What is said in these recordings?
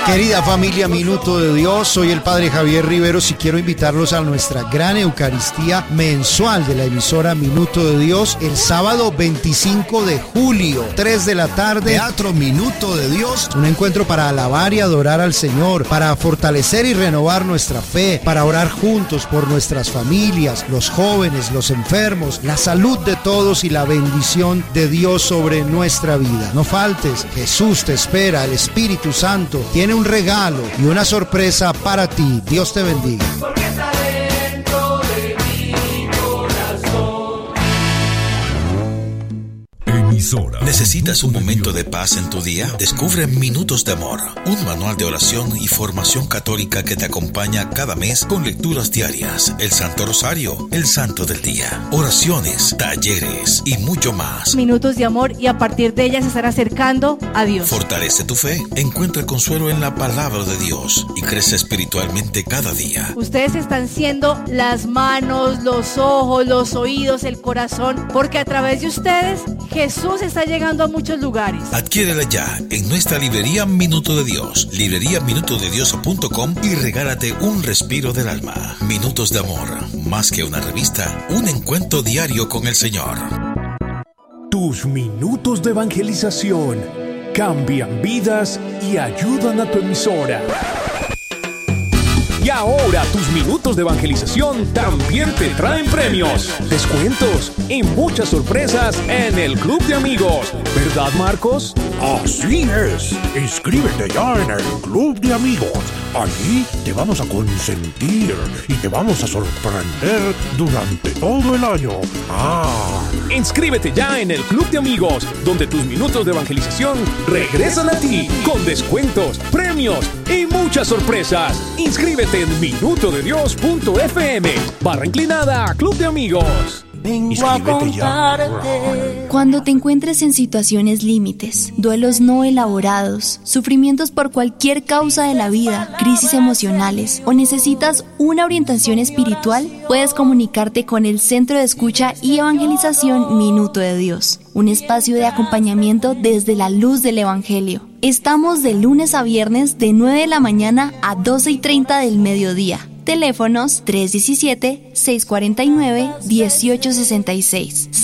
Querida familia Minuto de Dios, soy el Padre Javier Riveros y quiero invitarlos a nuestra gran Eucaristía mensual de la emisora Minuto de Dios el sábado 25 de julio, 3 de la tarde, Teatro Minuto de Dios, un encuentro para alabar y adorar al Señor, para fortalecer y renovar nuestra fe, para orar juntos por nuestras familias, los jóvenes, los enfermos, la salud de todos y la bendición de Dios sobre nuestra vida. No faltes, Jesús te espera, el Espíritu Santo tiene un regalo y una sorpresa para ti. Dios te bendiga. Porque está dentro de mi corazón. Emisora. ¿Necesitas un momento de paz en tu día? Descubre Minutos de Amor, un manual de oración y formación católica que te acompaña cada mes con lecturas diarias, el Santo Rosario, el Santo del Día, oraciones, talleres y mucho más. Minutos de amor, y a partir de ellas se estará acercando a Dios. Fortalece tu fe, encuentra el consuelo en la palabra de Dios y crece espiritualmente cada día. Ustedes están siendo las manos, los ojos, los oídos, el corazón, porque a través de ustedes Jesús está llegando a muchos lugares. Adquiérela ya en nuestra librería Minuto de Dios, libreriaminutodedios.com, y regálate un respiro del alma. Minutos de Amor, más que una revista, un encuentro diario con el Señor. Tus minutos de evangelización cambian vidas y ayudan a tu emisora. Y ahora tus minutos de evangelización también te traen premios, descuentos y muchas sorpresas en el Club de Amigos. ¿Verdad, Marcos? Así es. Inscríbete ya en el Club de Amigos. Allí te vamos a consentir y te vamos a sorprender durante todo el año. Inscríbete ya en el Club de Amigos, donde tus minutos de evangelización regresan a ti con descuentos, premios y muchas sorpresas. Inscríbete en minutodedios.fm/inclinada Club de Amigos. Vengo a contarte. Cuando te encuentres en situaciones límites, duelos no elaborados, sufrimientos por cualquier causa de la vida, crisis emocionales o necesitas una orientación espiritual, puedes comunicarte con el Centro de Escucha y Evangelización Minuto de Dios, un espacio de acompañamiento desde la luz del Evangelio. Estamos de lunes a viernes de 9 de la mañana a 12:30 del mediodía. Teléfonos 317-649-1866,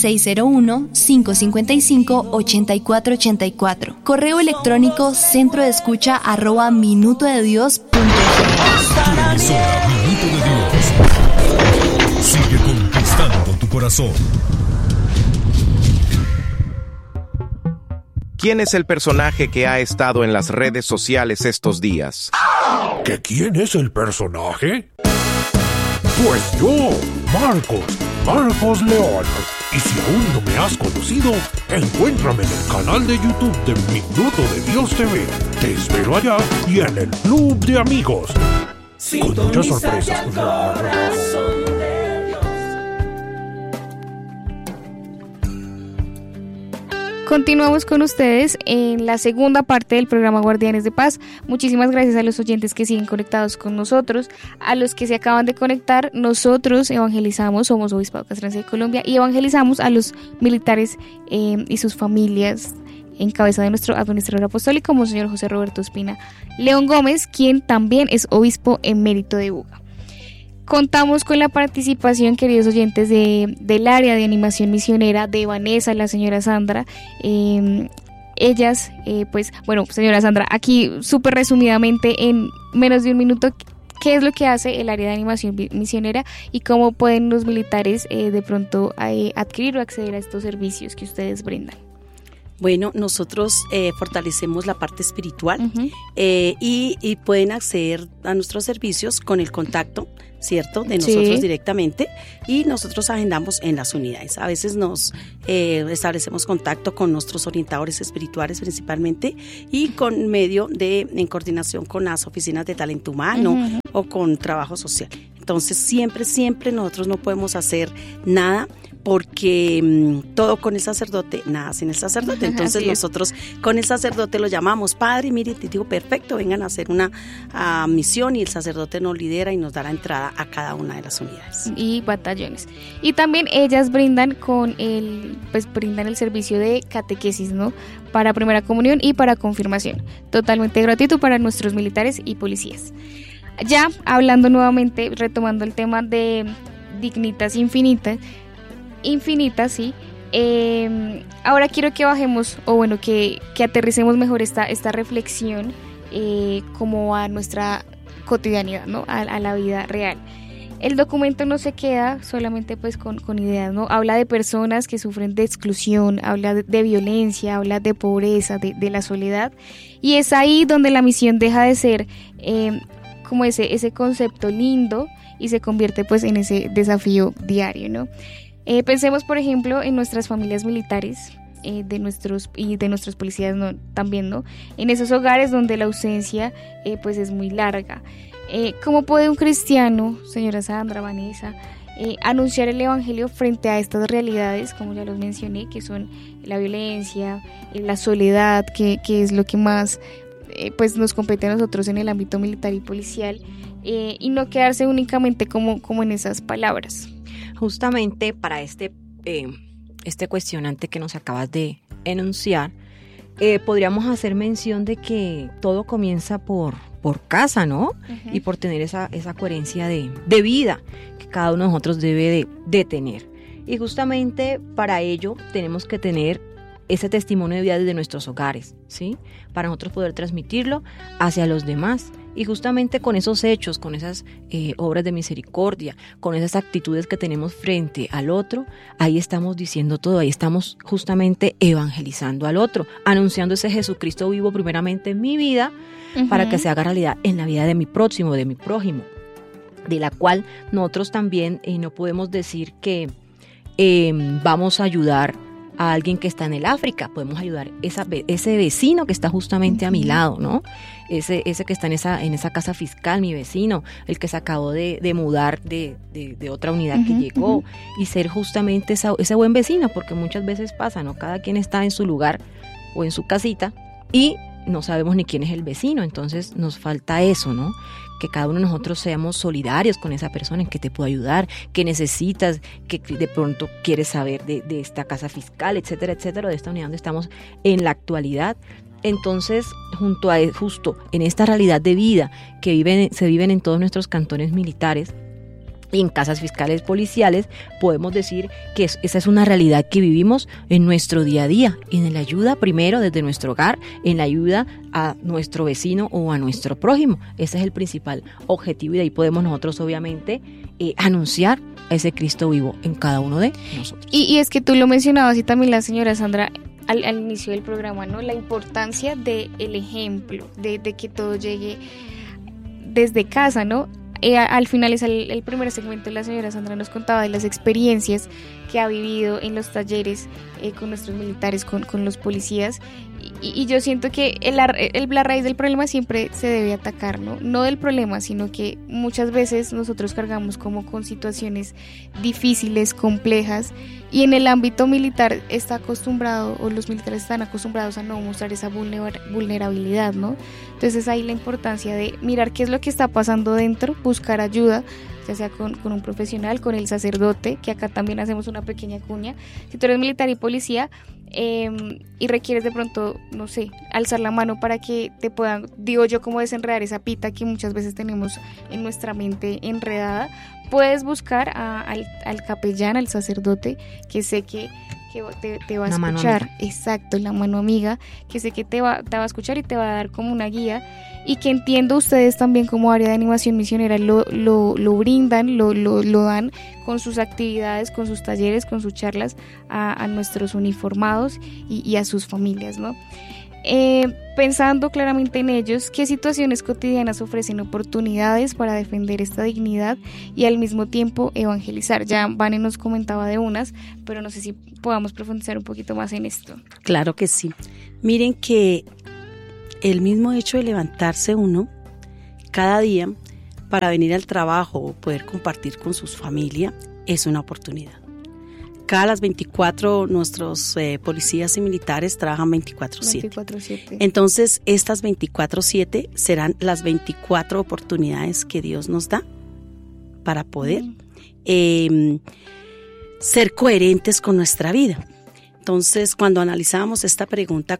601-555-8484. Correo electrónico centrodeescucha@minutodedios.com. Tu emisora Minuto de Dios sigue conquistando tu corazón. ¿Quién es el personaje que ha estado en las redes sociales estos días? ¿Que quién es el personaje? Pues yo, Marcos León. Y si aún no me has conocido, encuéntrame en el canal de YouTube de Minuto de Dios TV. Te espero allá y en el Club de Amigos. Con muchas sorpresas. Continuamos con ustedes en la segunda parte del programa Guardianes de Paz. Muchísimas gracias a los oyentes que siguen conectados con nosotros, a los que se acaban de conectar. Nosotros evangelizamos, somos Obispado Castrense de Colombia, y evangelizamos a los militares y sus familias en cabeza de nuestro administrador apostólico, Monseñor José Roberto Espina León Gómez, quien también es obispo emérito de Buga. Contamos con la participación, queridos oyentes, del área de animación misionera de Vanessa, la señora Sandra. Ellas, señora Sandra, aquí súper resumidamente, en menos de un minuto, ¿qué es lo que hace el área de animación misionera y cómo pueden los militares de pronto adquirir o acceder a estos servicios que ustedes brindan? Bueno, nosotros fortalecemos la parte espiritual, y pueden acceder a nuestros servicios con el contacto, ¿cierto?, de nosotros directamente, y nosotros agendamos en las unidades. A veces nos establecemos contacto con nuestros orientadores espirituales principalmente, y en coordinación con las oficinas de talento humano o con trabajo social. Entonces siempre nosotros no podemos hacer nada porque todo con el sacerdote, nada sin el sacerdote. Entonces nosotros con el sacerdote lo llamamos, padre, mire, te digo, perfecto, vengan a hacer una misión, y el sacerdote nos lidera y nos da la entrada a cada una de las unidades. Y batallones. Y también ellas brindan brindan el servicio de catequesis, ¿no? Para primera comunión y para confirmación. Totalmente gratuito para nuestros militares y policías. Ya hablando nuevamente, retomando el tema de Dignitas Infinitas, sí. Ahora quiero que bajemos, o bueno, que aterricemos mejor esta reflexión como a nuestra cotidianidad, ¿no? A la vida real. El documento no se queda solamente pues con ideas, ¿no? Habla de personas que sufren de exclusión, habla de violencia, habla de pobreza, de la soledad, y es ahí donde la misión deja de ser como ese concepto lindo y se convierte pues en ese desafío diario, ¿no? Pensemos, por ejemplo, en nuestras familias militares, de nuestros policías, ¿no? También, ¿no? En esos hogares donde la ausencia pues es muy larga. ¿Cómo puede un cristiano, señora Sandra, Vanessa, anunciar el evangelio frente a estas realidades, como ya los mencioné, que son la violencia, la soledad, que es lo que más pues nos compete a nosotros en el ámbito militar y policial, y no quedarse únicamente como en esas palabras? Justamente para este cuestionante que nos acabas de enunciar, podríamos hacer mención de que todo comienza por casa, ¿no? Uh-huh. Y por tener esa coherencia de vida que cada uno de nosotros debe de tener. Y justamente para ello tenemos que tener ese testimonio de vida desde nuestros hogares, ¿sí? Para nosotros poder transmitirlo hacia los demás. Y justamente con esos hechos, con esas obras de misericordia, con esas actitudes que tenemos frente al otro, ahí estamos diciendo todo, ahí estamos justamente evangelizando al otro, anunciando ese Jesucristo vivo primeramente en mi vida, uh-huh, para que se haga realidad en la vida de mi próximo, de mi prójimo, de la cual nosotros también no podemos decir que vamos a ayudar a alguien que está en el África, podemos ayudar ese vecino que está justamente a mi lado, ¿no? Ese que está en esa casa fiscal, mi vecino, el que se acabó de mudar de otra unidad que llegó, y ser justamente ese buen vecino, porque muchas veces pasa, ¿no? Cada quien está en su lugar o en su casita y no sabemos ni quién es el vecino, entonces nos falta eso, ¿no? Que cada uno de nosotros seamos solidarios con esa persona en que te puede ayudar, que necesitas, que de pronto quieres saber de esta casa fiscal, etcétera, etcétera, de esta unidad donde estamos en la actualidad. Entonces, justo en esta realidad de vida que se viven en todos nuestros cantones militares y en casas fiscales policiales, podemos decir que esa es una realidad que vivimos en nuestro día a día, en la ayuda primero desde nuestro hogar, en la ayuda a nuestro vecino o a nuestro prójimo. Ese es el principal objetivo, y de ahí podemos nosotros obviamente anunciar ese Cristo vivo en cada uno de nosotros. Y es que tú lo mencionabas y también la señora Sandra al inicio del programa, ¿no? La importancia del ejemplo, de que todo llegue desde casa, ¿no? Al final es el primer segmento, la señora Sandra nos contaba de las experiencias que ha vivido en los talleres con nuestros militares, con los policías, y yo siento que la raíz del problema siempre se debe atacar, ¿no? No del problema, sino que muchas veces nosotros cargamos como con situaciones difíciles, complejas, y en el ámbito militar está acostumbrado, o los militares están acostumbrados a no mostrar esa vulnerabilidad, ¿no? Entonces ahí la importancia de mirar qué es lo que está pasando dentro, buscar ayuda, ya sea con un profesional, con el sacerdote, que acá también hacemos una pequeña cuña. Si tú eres militar y policía y requieres de pronto, no sé, alzar la mano para que te puedan, digo yo, como desenredar esa pita que muchas veces tenemos en nuestra mente enredada, puedes buscar al capellán, al sacerdote, que sé que te va a escuchar, exacto, la mano amiga, que sé que te va a escuchar y te va a dar como una guía, y que entiendo ustedes también como área de animación misionera lo brindan, lo dan con sus actividades, con sus talleres, con sus charlas a nuestros uniformados y a sus familias, ¿no? Pensando claramente en ellos, ¿qué situaciones cotidianas ofrecen oportunidades para defender esta dignidad y al mismo tiempo evangelizar? Ya Vane nos comentaba de unas, pero no sé si podamos profundizar un poquito más en esto. Claro que sí. Miren que el mismo hecho de levantarse uno cada día para venir al trabajo o poder compartir con su familia es una oportunidad. acá las 24, nuestros policías y militares trabajan 24/7. 24/7. Entonces, estas 24/7 serán las 24 oportunidades que Dios nos da para poder ser coherentes con nuestra vida. Entonces, cuando analizábamos esta pregunta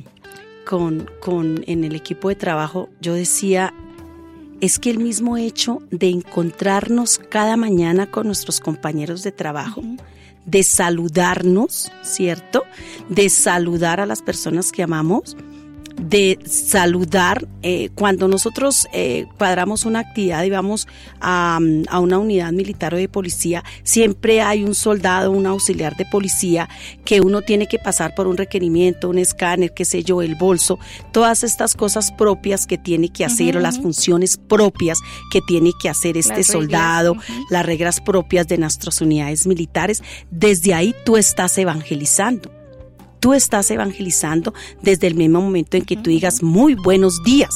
en el equipo de trabajo, yo decía, es que el mismo hecho de encontrarnos cada mañana con nuestros compañeros de trabajo, de saludarnos, ¿cierto? De saludar a las personas que amamos, de saludar cuando nosotros cuadramos una actividad y vamos a una unidad militar o de policía, siempre hay un soldado, un auxiliar de policía que uno tiene que pasar por un requerimiento, un escáner, qué sé yo, el bolso, todas estas cosas propias que tiene que hacer o las funciones propias que tiene que hacer este soldado, las reglas propias de nuestras unidades militares. Desde ahí tú estás evangelizando. Tú estás evangelizando desde el mismo momento en que tú digas muy buenos días,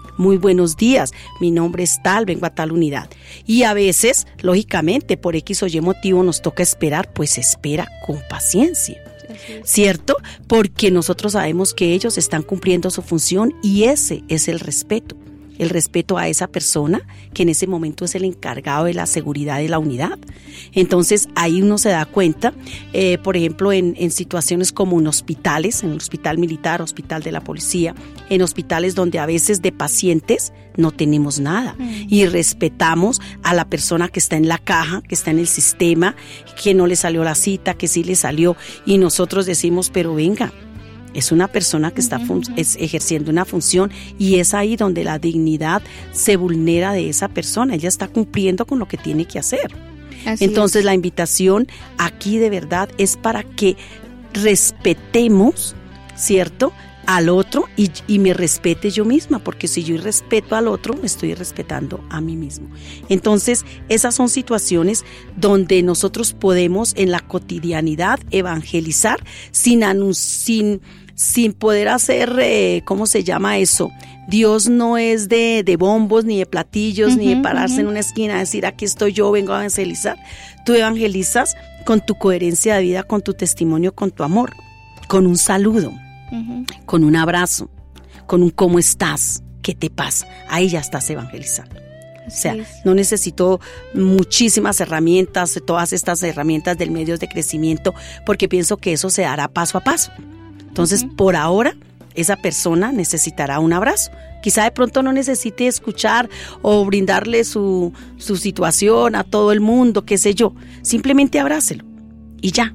mi nombre es tal, vengo a tal unidad. Y a veces, lógicamente, por X o Y motivo nos toca esperar, pues espera con paciencia, ¿cierto? Porque nosotros sabemos que ellos están cumpliendo su función y ese es el respeto a esa persona que en ese momento es el encargado de la seguridad de la unidad. Entonces ahí uno se da cuenta, por ejemplo, en situaciones como en hospitales, en el hospital militar, hospital de la policía, en hospitales donde a veces de pacientes no tenemos nada y respetamos a la persona que está en la caja, que está en el sistema, que no le salió la cita, que sí le salió, y nosotros decimos, pero venga, es una persona que está ejerciendo una función, y es ahí donde la dignidad se vulnera de esa persona. Ella está cumpliendo con lo que tiene que hacer. Entonces la invitación aquí de verdad es para que respetemos, ¿cierto?, al otro y me respete yo misma, porque si yo respeto al otro, me estoy respetando a mí mismo. Entonces, esas son situaciones donde nosotros podemos en la cotidianidad evangelizar sin poder hacer, ¿cómo se llama eso? Dios no es de bombos, ni de platillos, ni de pararse en una esquina a decir, aquí estoy yo, vengo a evangelizar. Tú evangelizas con tu coherencia de vida, con tu testimonio, con tu amor, con un saludo, con un abrazo, con un ¿cómo estás? ¿Qué te pasa? Ahí ya estás evangelizando. O sea, no necesito muchísimas herramientas, todas estas herramientas del medios de crecimiento, porque pienso que eso se hará paso a paso. Entonces, por ahora, esa persona necesitará un abrazo. Quizá de pronto no necesite escuchar o brindarle su situación a todo el mundo, qué sé yo. Simplemente abrácelo y ya.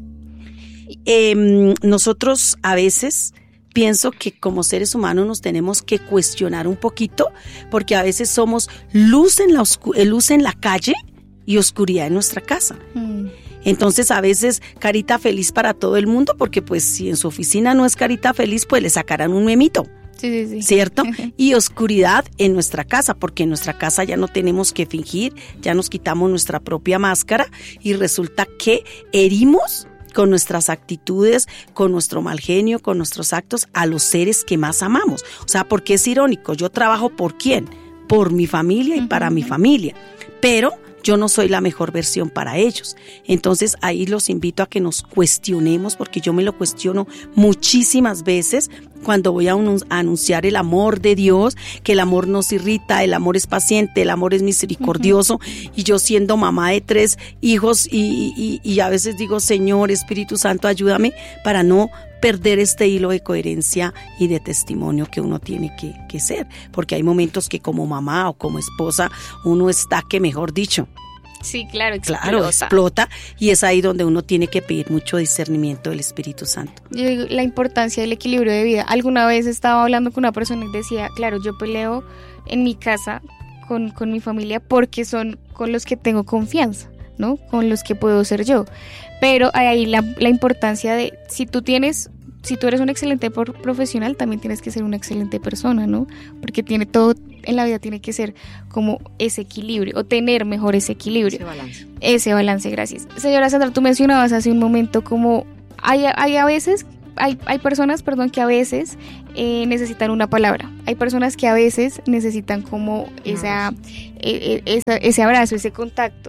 Nosotros a veces pienso que como seres humanos nos tenemos que cuestionar un poquito, porque a veces somos luz en la calle y oscuridad en nuestra casa. Entonces a veces carita feliz para todo el mundo, porque pues si en su oficina no es carita feliz, pues le sacarán un memito. Sí. ¿Cierto? Y oscuridad en nuestra casa, porque en nuestra casa ya no tenemos que fingir, ya nos quitamos nuestra propia máscara y resulta que herimos con nuestras actitudes, con nuestro mal genio, con nuestros actos a los seres que más amamos. O sea, porque es irónico, yo trabajo ¿por quién? Por mi familia y para mi familia, pero yo no soy la mejor versión para ellos. Entonces ahí los invito a que nos cuestionemos, porque yo me lo cuestiono muchísimas veces cuando voy a anunciar el amor de Dios, que el amor nos irrita, el amor es paciente, el amor es misericordioso, y yo siendo mamá de 3 hijos y a veces digo, Señor, Espíritu Santo, ayúdame para no perder este hilo de coherencia y de testimonio que uno tiene que ser, porque hay momentos que como mamá o como esposa uno está que, mejor dicho, sí, claro, explota, y es ahí donde uno tiene que pedir mucho discernimiento del Espíritu Santo. Yo digo, la importancia del equilibrio de vida. Alguna vez estaba hablando con una persona y decía, claro, yo peleo en mi casa con mi familia porque son con los que tengo confianza, ¿no? Con los que puedo ser yo. Pero hay ahí la importancia de, si tú eres un excelente profesional, también tienes que ser una excelente persona, ¿no? Porque todo en la vida tiene que ser como ese equilibrio, o tener mejor ese equilibrio. Ese balance, gracias. Señora Sandra, tú mencionabas hace un momento como hay personas, que a veces necesitan una palabra. Hay personas que a veces necesitan como ese abrazo, ese contacto.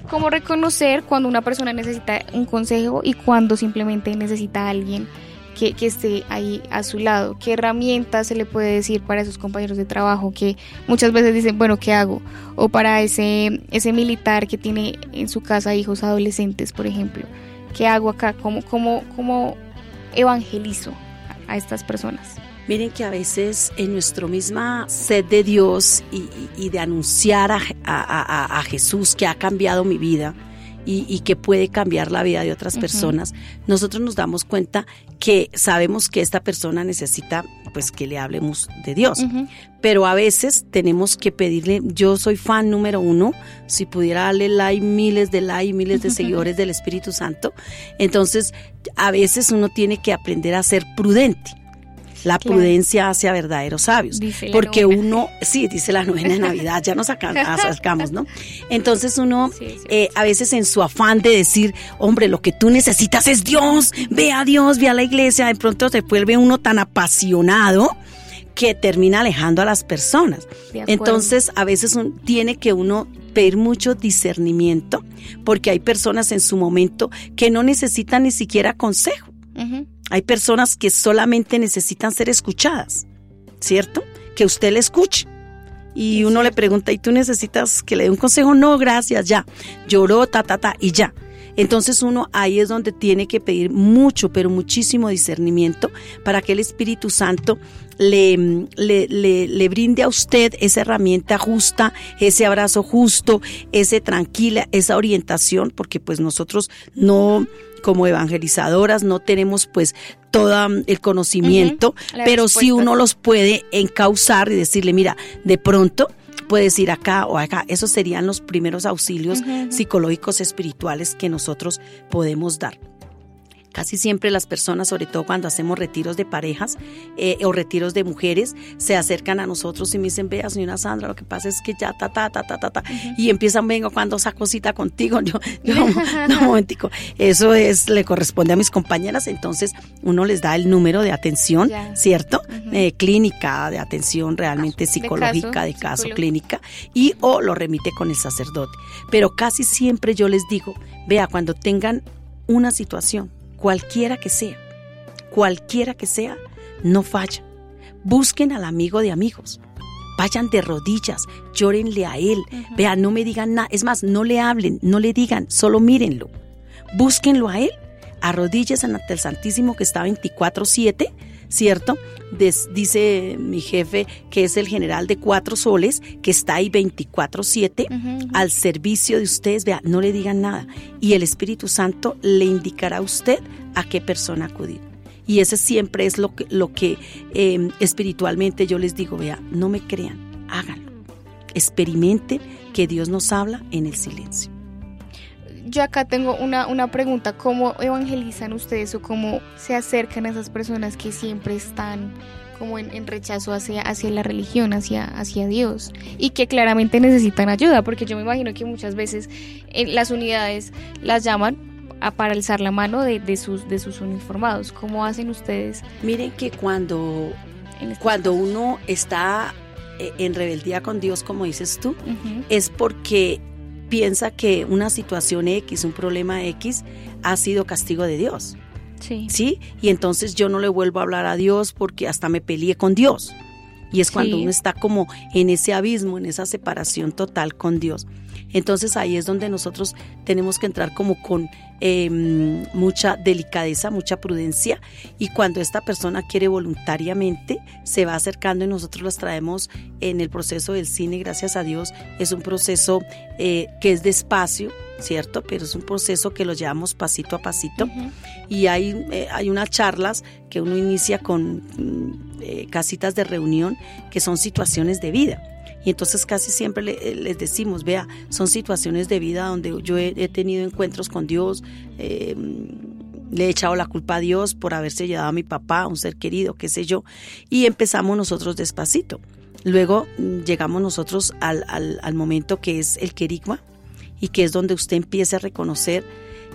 ¿Cómo reconocer cuando una persona necesita un consejo y cuando simplemente necesita a alguien que esté ahí a su lado? ¿Qué herramientas se le puede decir para esos compañeros de trabajo que muchas veces dicen, bueno, ¿qué hago? O para ese militar que tiene en su casa hijos adolescentes, por ejemplo, ¿qué hago acá? ¿Cómo evangelizo a estas personas? Miren que a veces en nuestra misma sed de Dios y de anunciar a Jesús que ha cambiado mi vida y que puede cambiar la vida de otras personas, nosotros nos damos cuenta que sabemos que esta persona necesita pues que le hablemos de Dios, pero a veces tenemos que pedirle. Yo soy fan número 1, si pudiera darle miles de seguidores del Espíritu Santo. Entonces a veces uno tiene que aprender a ser prudente. La prudencia hace a verdaderos sabios. Porque uno, sí, dice la novena de Navidad, ya nos acercamos, ¿no? Entonces uno, a veces en su afán de decir, hombre, lo que tú necesitas es Dios, ve a la iglesia, de pronto se vuelve uno tan apasionado que termina alejando a las personas. Entonces a veces tiene que uno pedir mucho discernimiento, porque hay personas en su momento que no necesitan ni siquiera consejo. Hay personas que solamente necesitan ser escuchadas, ¿cierto? Que usted le escuche. Y uno le pregunta, ¿y tú necesitas que le dé un consejo? No, gracias, ya. Lloró, y ya. Entonces uno ahí es donde tiene que pedir mucho, pero muchísimo discernimiento para que el Espíritu Santo le brinde a usted esa herramienta justa, ese abrazo justo, ese tranquila, esa orientación, porque pues nosotros no, como evangelizadoras, no tenemos pues todo el conocimiento, pero sí uno los puede encauzar y decirle, mira, de pronto puedes ir acá o acá. Esos serían los primeros auxilios psicológicos espirituales que nosotros podemos dar. Casi siempre las personas, sobre todo cuando hacemos retiros de parejas o retiros de mujeres, se acercan a nosotros y me dicen, vea, señora Sandra, lo que pasa es que ya y empiezan, vengo, cuando saco cita contigo, yo no, un momentico, eso le corresponde a mis compañeras. Entonces uno les da el número de atención, ¿cierto? Clínica, de atención realmente psicológica, de caso clínica, y o lo remite con el sacerdote. Pero casi siempre yo les digo, vea, cuando tengan una situación, cualquiera que sea, no falla. Busquen al amigo de amigos, vayan de rodillas, llórenle a él, vean, no me digan nada, es más, no le hablen, no le digan, solo mírenlo, búsquenlo a él, arrodíllense ante el Santísimo que está 24/7, ¿cierto? Dice mi jefe, que es el general de 4 soles, que está ahí 24/7 al servicio de ustedes. Vea, no le digan nada y el Espíritu Santo le indicará a usted a qué persona acudir. Y ese siempre es lo que espiritualmente yo les digo, vea, no me crean, háganlo, experimenten que Dios nos habla en el silencio. Yo acá tengo una pregunta, ¿cómo evangelizan ustedes o cómo se acercan a esas personas que siempre están como en rechazo hacia la religión, hacia Dios y que claramente necesitan ayuda? Porque yo me imagino que muchas veces en las unidades las llaman para alzar la mano de sus uniformados. ¿Cómo hacen ustedes? Miren que cuando uno está en rebeldía con Dios, como dices tú, es porque piensa que una situación X, un problema X, ha sido castigo de Dios. Sí. Y entonces yo no le vuelvo a hablar a Dios porque hasta me peleé con Dios. Y es cuando uno está como en ese abismo, en esa separación total con Dios. Entonces ahí es donde nosotros tenemos que entrar como con mucha delicadeza, mucha prudencia, y cuando esta persona quiere voluntariamente se va acercando y nosotros las traemos en el proceso del cine. Gracias a Dios es un proceso que es despacio, ¿cierto? Pero es un proceso que lo llevamos pasito a pasito. Y hay unas charlas que uno inicia con casitas de reunión que son situaciones de vida. Y entonces casi siempre les decimos, vea, son situaciones de vida donde yo he tenido encuentros con Dios, le he echado la culpa a Dios por haberse llevado a mi papá, a un ser querido, qué sé yo, y empezamos nosotros despacito. Luego llegamos nosotros al momento que es el querigma, y que es donde usted empieza a reconocer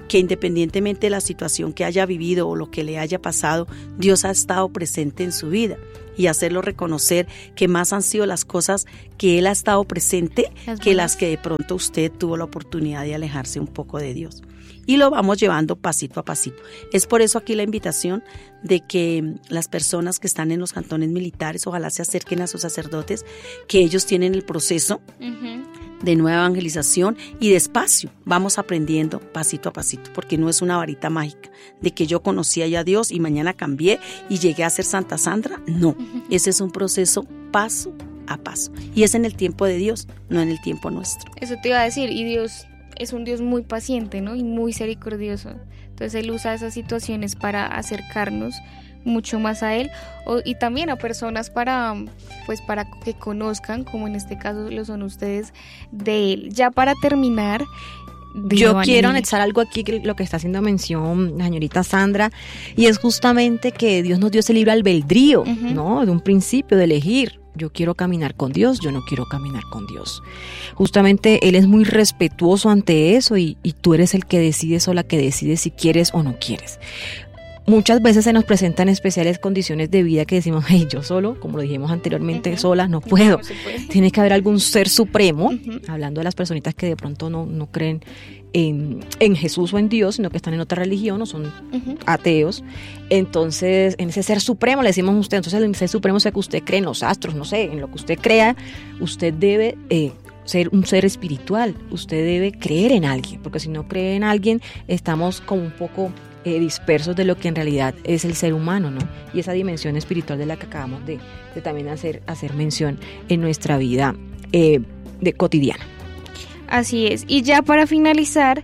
que independientemente de la situación que haya vivido o lo que le haya pasado, Dios ha estado presente en su vida, y hacerlo reconocer que más han sido las cosas que Él ha estado presente que las que de pronto usted tuvo la oportunidad de alejarse un poco de Dios. Y lo vamos llevando pasito a pasito. Es por eso aquí la invitación de que las personas que están en los cantones militares ojalá se acerquen a sus sacerdotes, que ellos tienen el proceso de nueva evangelización, y despacio vamos aprendiendo pasito a pasito, porque no es una varita mágica de que yo conocía ya a Dios y mañana cambié y llegué a ser Santa Sandra. No, ese es un proceso paso a paso, y es en el tiempo de Dios, no en el tiempo nuestro. Eso te iba a decir, y Dios es un Dios muy paciente, ¿no? Y muy misericordioso. Entonces Él usa esas situaciones para acercarnos mucho más a Él, y también a personas para que conozcan, como en este caso lo son ustedes, de Él. Ya para terminar, yo quiero anexar algo aquí, que lo que está haciendo mención la señorita Sandra, y es justamente que Dios nos dio ese libre albedrío, ¿no? De un principio, de elegir. Yo quiero caminar con Dios, yo no quiero caminar con Dios. Justamente Él es muy respetuoso ante eso, y tú eres el que decides o la que decides si quieres o no quieres. Muchas veces se nos presentan especiales condiciones de vida que decimos, hey, yo solo, como lo dijimos anteriormente, sola no puedo. No tiene que haber algún ser supremo, hablando de las personitas que de pronto no creen en Jesús o en Dios, sino que están en otra religión o son ateos. Entonces, en ese ser supremo le decimos a usted, entonces el ser supremo es el que usted cree en los astros, no sé, en lo que usted crea, usted debe ser un ser espiritual, usted debe creer en alguien, porque si no cree en alguien, estamos como un poco dispersos de lo que en realidad es el ser humano, ¿no? Y esa dimensión espiritual de la que acabamos de también hacer mención en nuestra vida de cotidiana. Así es. Y ya para finalizar,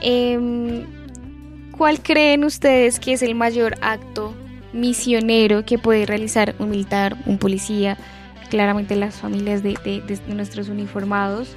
¿cuál creen ustedes que es el mayor acto misionero que puede realizar un militar, un policía, claramente las familias de nuestros uniformados,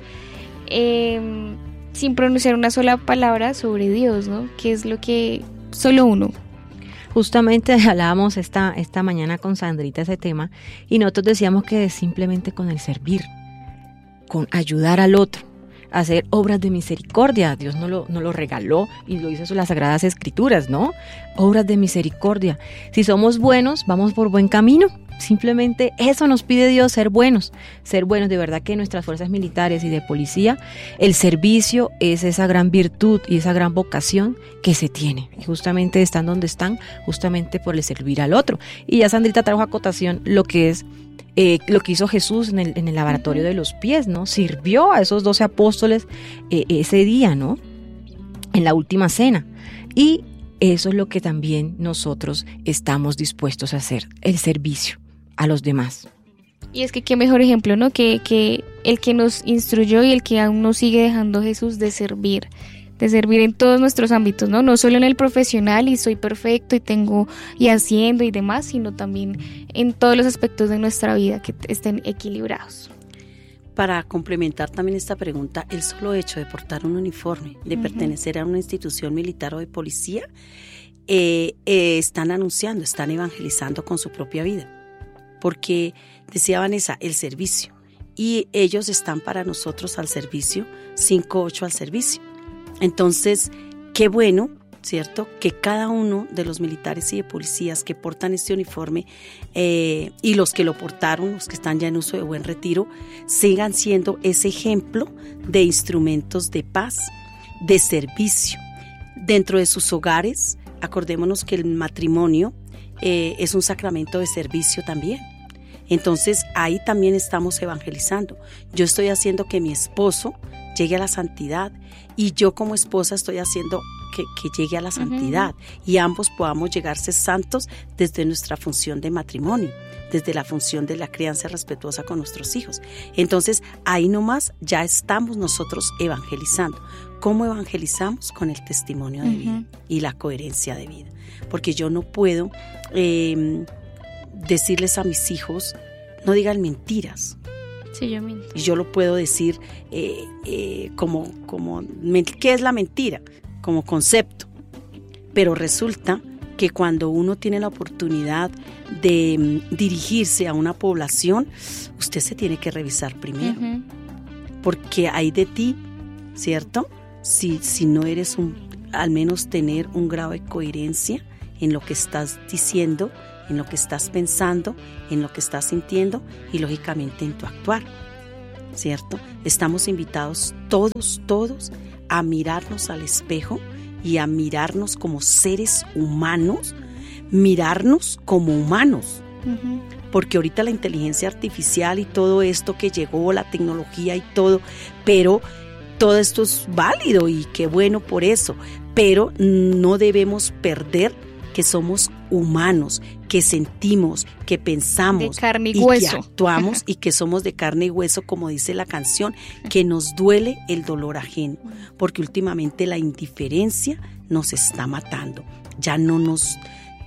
sin pronunciar una sola palabra sobre Dios, ¿no? Que es lo que solo uno? Justamente hablábamos esta mañana con Sandrita ese tema, y nosotros decíamos que simplemente con el servir, con ayudar al otro, hacer obras de misericordia. Dios no lo regaló y lo hizo en las Sagradas Escrituras, ¿no? Obras de misericordia. Si somos buenos, vamos por buen camino. Simplemente eso nos pide Dios, ser buenos. De verdad que en nuestras fuerzas militares y de policía, el servicio es esa gran virtud y esa gran vocación que se tiene. Y justamente están donde están, justamente por el servir al otro. Y ya Sandrita trajo a acotación lo que es lo que hizo Jesús en el lavatorio de los pies, ¿no? Sirvió a esos 12 apóstoles ese día, ¿no? En la última cena. Y eso es lo que también nosotros estamos dispuestos a hacer, el servicio a los demás. Y es que qué mejor ejemplo, ¿no? Que el que nos instruyó y el que aún nos sigue dejando Jesús, de servir en todos nuestros ámbitos, ¿no? No solo en el profesional y soy perfecto y tengo y haciendo y demás, sino también en todos los aspectos de nuestra vida que estén equilibrados. Para complementar también esta pregunta, el solo hecho de portar un uniforme, de pertenecer a una institución militar o de policía, están anunciando, están evangelizando con su propia vida. Porque decía Vanessa, el servicio, y ellos están para nosotros al servicio, 5-8 al servicio. Entonces, qué bueno, ¿cierto?, que cada uno de los militares y de policías que portan este uniforme y los que lo portaron, los que están ya en uso de buen retiro, sigan siendo ese ejemplo de instrumentos de paz, de servicio. Dentro de sus hogares, acordémonos que el matrimonio es un sacramento de servicio también. Entonces ahí también estamos evangelizando. Yo estoy haciendo que mi esposo llegue a la santidad y yo como esposa estoy haciendo que llegue a la santidad y ambos podamos llegar a ser santos desde nuestra función de matrimonio, desde la función de la crianza respetuosa con nuestros hijos. Entonces ahí nomás ya estamos nosotros evangelizando. ¿Cómo evangelizamos? Con el testimonio de vida y la coherencia de vida. Porque yo no puedo decirles a mis hijos, no digan mentiras. Sí, yo miento. Y yo lo puedo decir como ¿qué es la mentira? Como concepto. Pero resulta que cuando uno tiene la oportunidad de dirigirse a una población, usted se tiene que revisar primero. Porque hay de ti, ¿cierto? Si no eres al menos tener un grado de coherencia en lo que estás diciendo, en lo que estás pensando, en lo que estás sintiendo y lógicamente en tu actuar, ¿cierto? Estamos invitados todos a mirarnos al espejo y a mirarnos como seres humanos, mirarnos como humanos. Porque ahorita la inteligencia artificial y todo esto que llegó, la tecnología y todo, pero todo esto es válido y qué bueno por eso, pero no debemos perder que somos humanos, que sentimos, que pensamos de carne y y hueso. que actuamos y que somos de carne y hueso, como dice la canción, que nos duele el dolor ajeno, porque últimamente la indiferencia nos está matando. Ya no nos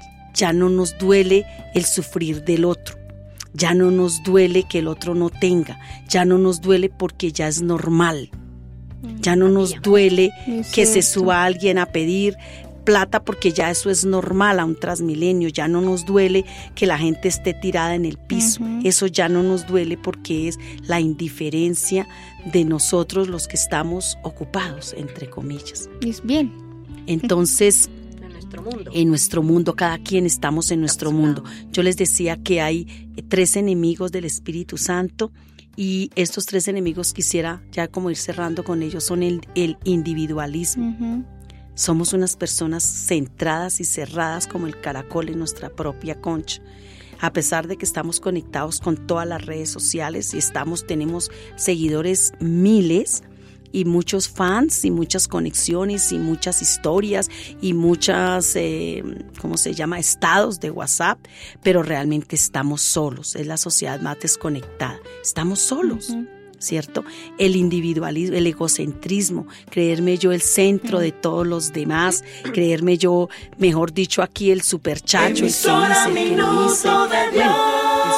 duele el sufrir del otro, ya no nos duele que el otro no tenga, ya no nos duele porque ya es normal, ya no nos duele que se suba alguien a pedir plata porque ya eso es normal a un Transmilenio, ya no nos duele que la gente esté tirada en el piso, eso ya no nos duele porque es la indiferencia de nosotros los que estamos ocupados, entre comillas. Es bien. Entonces, en nuestro mundo, cada quien estamos en nuestro mundo. Yo les decía que hay 3 enemigos del Espíritu Santo y estos 3 enemigos quisiera ya como ir cerrando con ellos, son el individualismo. Somos unas personas centradas y cerradas como el caracol en nuestra propia concha. A pesar de que estamos conectados con todas las redes sociales y tenemos seguidores miles y muchos fans y muchas conexiones y muchas historias y muchas, estados de WhatsApp, pero realmente estamos solos. Es la sociedad más desconectada. Estamos solos. ¿Cierto? El individualismo, el egocentrismo, creerme yo el centro de todos los demás, creerme yo, mejor dicho, aquí el superchacho, el que dice, el que no dice, el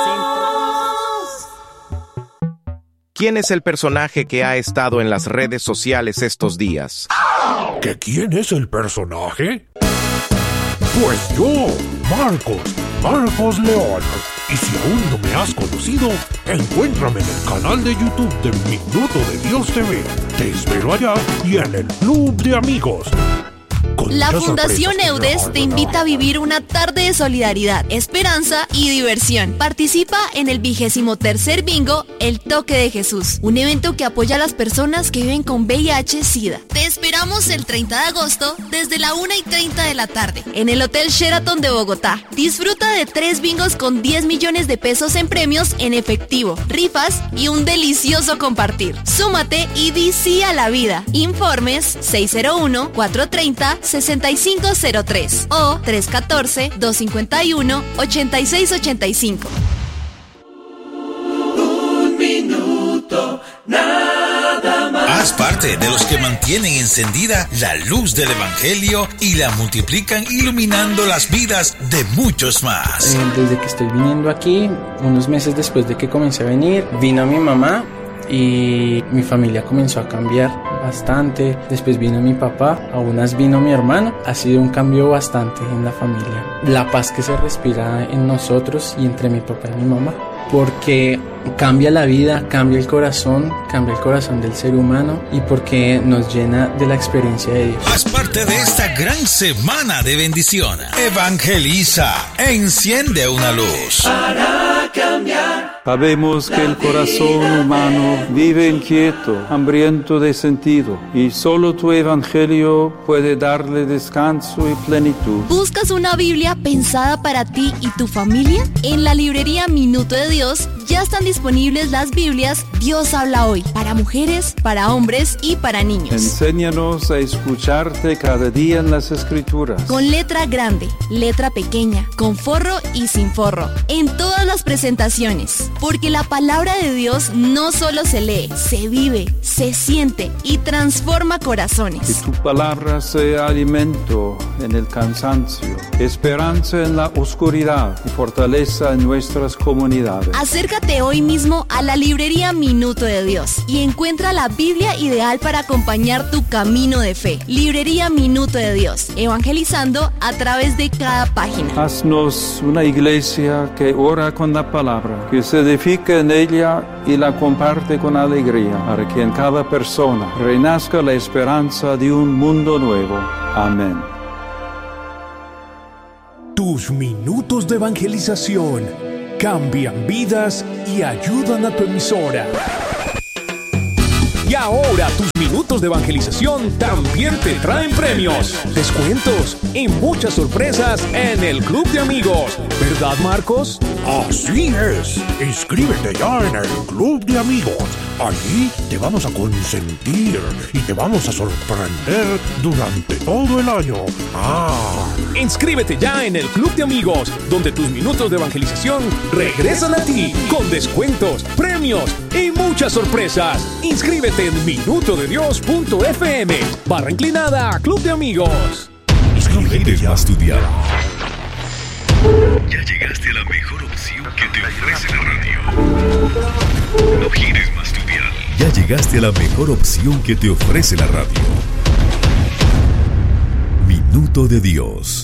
supercentro. ¿Quién es el personaje que ha estado en las redes sociales estos días? ¿Que quién es el personaje? Pues yo, Marcos León. Y si aún no me has conocido, encuéntrame en el canal de YouTube de Minuto de Dios TV. Te espero allá y en el Club de Amigos. La Fundación EUDES te invita a vivir una tarde de solidaridad, esperanza y diversión. Participa en el 23º Bingo El Toque de Jesús, un evento que apoya a las personas que viven con VIH-Sida. Te esperamos el 30 de agosto desde la 1:30 de la tarde en el Hotel Sheraton de Bogotá. Disfruta de 3 bingos con 10 millones de pesos en premios en efectivo, rifas y un delicioso compartir. Súmate y di sí a la vida. Informes 601-430-6503 o 314-251-8685. Un minuto, nada más. Haz parte de los que mantienen encendida la luz del Evangelio y la multiplican iluminando las vidas de muchos más. Desde que estoy viniendo aquí, unos meses después de que comencé a venir, vino mi mamá y mi familia comenzó a cambiar bastante. Después vino mi papá, aún más vino mi hermano. Ha sido un cambio bastante en la familia. La paz que se respira en nosotros y entre mi papá y mi mamá, porque cambia la vida, cambia el corazón del ser humano y porque nos llena de la experiencia de Dios. Haz parte de esta gran semana de bendición. Evangeliza, enciende una luz. Para cambiar. Sabemos que el corazón humano vive inquieto, hambriento de sentido, y solo tu evangelio puede darle descanso y plenitud. ¿Buscas una Biblia pensada para ti y tu familia? En la librería Minuto de Dios ya están disponibles las Biblias Dios habla hoy, para mujeres, para hombres y para niños. Enséñanos a escucharte cada día en las Escrituras. Con letra grande, letra pequeña, con forro y sin forro, en todas las presentaciones. Porque la palabra de Dios no solo se lee, se vive, se siente y transforma corazones. Que tu palabra sea alimento en el cansancio, esperanza en la oscuridad y fortaleza en nuestras comunidades. Acércate hoy mismo a la librería Minuto de Dios y encuentra la Biblia ideal para acompañar tu camino de fe. Librería Minuto de Dios, evangelizando a través de cada página. Haznos una iglesia que ora con la palabra, que se edifica en ella y la comparte con alegría, para que en cada persona renazca la esperanza de un mundo nuevo. Amén. Tus minutos de evangelización cambian vidas y ayudan a tu emisora. Y ahora tus minutos de evangelización también te traen premios, descuentos y muchas sorpresas en el Club de Amigos. ¿Verdad, Marcos? Así es. Inscríbete ya en el Club de Amigos. Allí te vamos a consentir y te vamos a sorprender durante todo el año. Inscríbete ya en el Club de Amigos, donde tus minutos de evangelización regresan a ti con descuentos, premios y muchas sorpresas. Inscríbete en minutodedios.fm/inclinada Club de Amigos. Inscríbete ya a estudiar. Ya llegaste a la mejor opción que te ofrece la radio. No gires más tu dial. Ya llegaste a la mejor opción que te ofrece la radio. Minuto de Dios.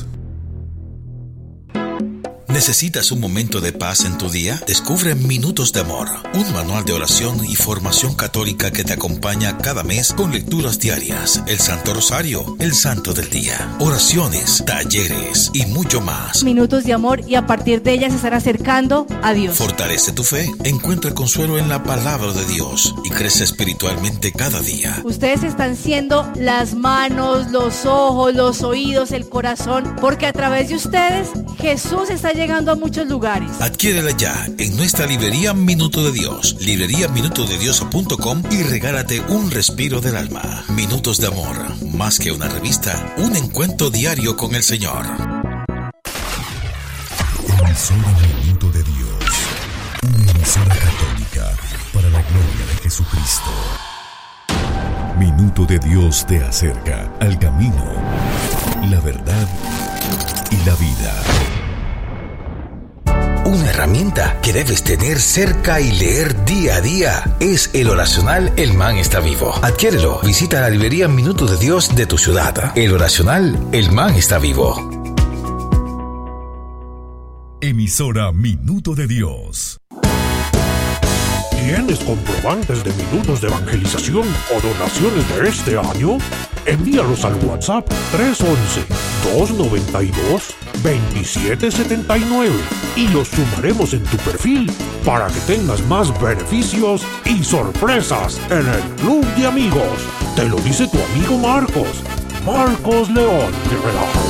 ¿Necesitas un momento de paz en tu día? Descubre Minutos de Amor, un manual de oración y formación católica que te acompaña cada mes con lecturas diarias, el Santo Rosario, el Santo del Día, oraciones, talleres y mucho más. Minutos de amor, y a partir de ellas se estará acercando a Dios. Fortalece tu fe, encuentra consuelo en la palabra de Dios y crece espiritualmente cada día. Ustedes están siendo las manos, los ojos, los oídos, el corazón, porque a través de ustedes Jesús está llegando a muchos lugares. Adquiérela ya en nuestra librería Minuto de Dios, libreriaminutodedios.com, y regálate un respiro del alma. Minutos de Amor, más que una revista, un encuentro diario con el Señor. Emisora Minuto de Dios, una emisora católica para la gloria de Jesucristo. Minuto de Dios te acerca al camino, la verdad y la vida. Una herramienta que debes tener cerca y leer día a día es el oracional El Man está vivo. Adquiérelo. Visita la librería Minuto de Dios de tu ciudad. El oracional El Man está vivo. Emisora Minuto de Dios. ¿Tienes comprobantes de minutos de evangelización o donaciones de este año? Envíalos al WhatsApp 311-292-2779 y los sumaremos en tu perfil para que tengas más beneficios y sorpresas en el Club de Amigos. Te lo dice tu amigo Marcos León.